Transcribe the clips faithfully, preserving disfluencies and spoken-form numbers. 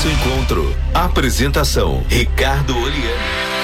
nosso encontro. Apresentação: Ricardo Oliani.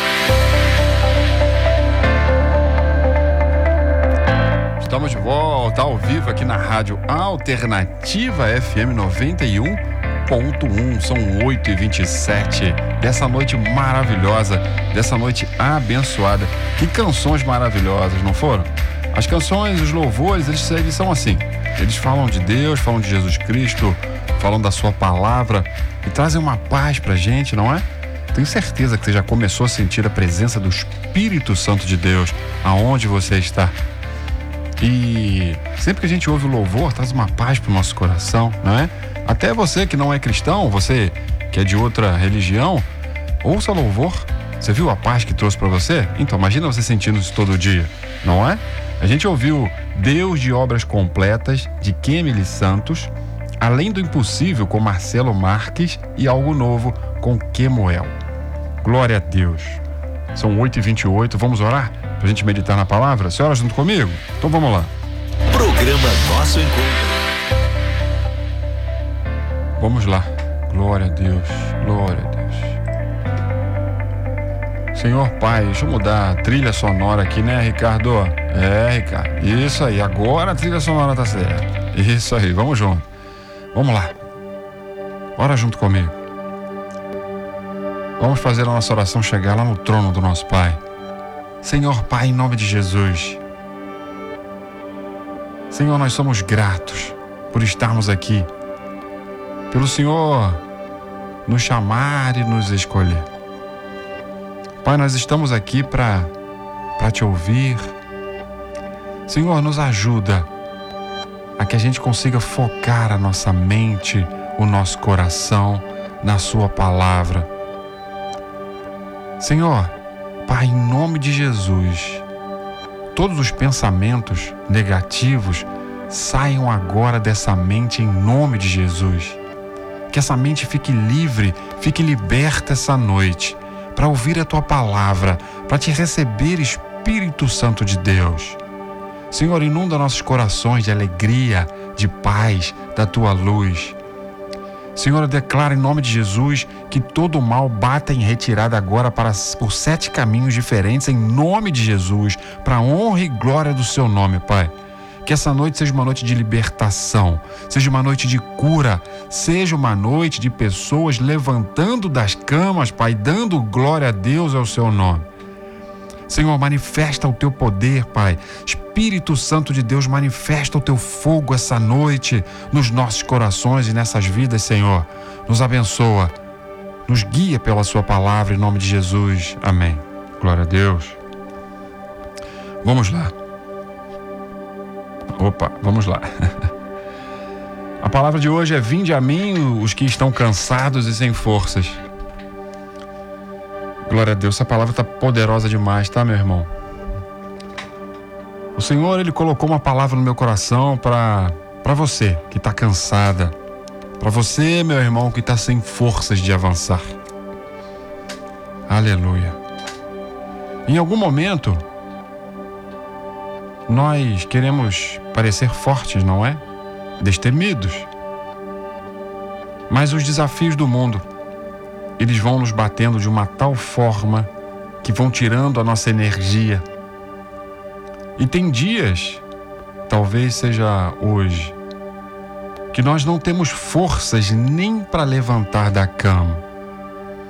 Estamos de volta ao vivo aqui na Rádio Alternativa F M noventa e um ponto um. São oito e vinte e sete dessa noite maravilhosa, dessa noite abençoada. Que canções maravilhosas, não foram? As canções, os louvores, eles, eles são assim. Eles falam de Deus, falam de Jesus Cristo, falam da sua palavra e trazem uma paz pra gente, não é? Tenho certeza que você já começou a sentir a presença do Espírito Santo de Deus aonde você está. E sempre que a gente ouve o louvor, traz uma paz pro nosso coração, não é? Até você que não é cristão, você que é de outra religião, ouça louvor. Você viu a paz que trouxe para você? Então imagina você sentindo isso todo dia, não é? A gente ouviu Deus de Obras Completas, de Kemily Santos, Além do Impossível, com Marcelo Marques, e Algo Novo, com Kemuel. Glória a Deus. São oito e vinte e oito, vamos orar pra gente meditar na palavra? Senhora, junto comigo? Então vamos lá. Programa Nosso Encontro. Vamos lá. Glória a Deus, glória a Deus. Senhor Pai, deixa eu mudar a trilha sonora aqui, né, Ricardo? É, Ricardo. Isso aí, agora a trilha sonora tá certa. Isso aí, vamos junto. Vamos lá. Ora junto comigo. Vamos fazer a nossa oração chegar lá no trono do nosso Pai. Senhor Pai, em nome de Jesus. Senhor, nós somos gratos por estarmos aqui, pelo Senhor nos chamar e nos escolher. Pai, nós estamos aqui para para te ouvir. Senhor, nos ajuda a que a gente consiga focar a nossa mente, o nosso coração na sua palavra. Senhor, Pai, em nome de Jesus, todos os pensamentos negativos saiam agora dessa mente em nome de Jesus. Que essa mente fique livre, fique liberta essa noite, para ouvir a tua palavra, para te receber, Espírito Santo de Deus. Senhor, inunda nossos corações de alegria, de paz, da tua luz. Senhor, eu declaro em nome de Jesus que todo o mal bata em retirada agora para, por sete caminhos diferentes, em nome de Jesus, para a honra e glória do seu nome, Pai. Que essa noite seja uma noite de libertação, seja uma noite de cura, seja uma noite de pessoas levantando das camas, Pai, dando glória a Deus ao seu nome. Senhor, manifesta o teu poder, Pai. Espírito Santo de Deus, manifesta o teu fogo essa noite nos nossos corações e nessas vidas, Senhor. Nos abençoa, nos guia pela sua palavra, em nome de Jesus. Amém. Glória a Deus. Vamos lá. Opa, vamos lá. A palavra de hoje é: vinde a mim os que estão cansados e sem forças. Glória a Deus, essa palavra está poderosa demais, tá, meu irmão? O Senhor, Ele colocou uma palavra no meu coração para para você que está cansada, para você, meu irmão, que está sem forças de avançar. Aleluia. Em algum momento, nós queremos parecer fortes, não é? Destemidos. Mas os desafios do mundo, eles vão nos batendo de uma tal forma que vão tirando a nossa energia. E tem dias, talvez seja hoje, que nós não temos forças nem para levantar da cama.